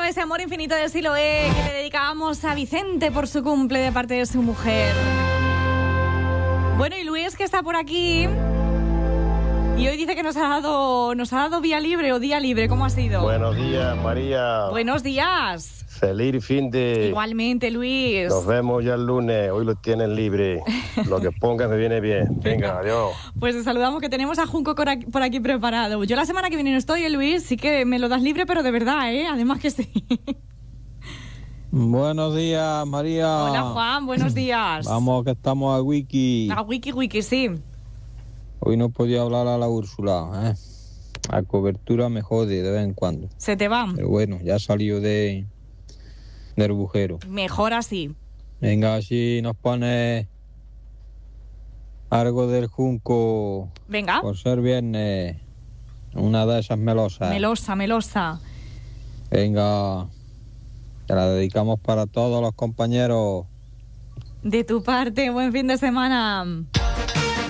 ese amor infinito de Siloé que le dedicábamos a Vicente por su cumple de parte de su mujer. Bueno, y Luis, que está por aquí, y hoy dice que nos ha dado vía libre o día libre. ¿Cómo ha sido? Buenos días, María. Buenos días. Feliz fin de... Igualmente, Luis. Nos vemos ya el lunes. Hoy lo tienen libre. Lo que pongas me viene bien. Venga, adiós. Pues te saludamos, que tenemos a Junco por aquí preparado. Yo la semana que viene no estoy, Luis, sí que me lo das libre, pero de verdad, Además que sí. Buenos días, María. Hola, Juan, buenos días. Vamos, que estamos a Wiki. A Wiki, sí. Hoy no podía hablar a la Úrsula, La cobertura me jode de vez en cuando. Se te va. Pero bueno, ya salió del bujero. Mejor así. Venga, así nos pone algo del Junco. Venga. Por ser viernes, una de esas melosas. Melosa. Venga, te la dedicamos para todos los compañeros. De tu parte, buen fin de semana.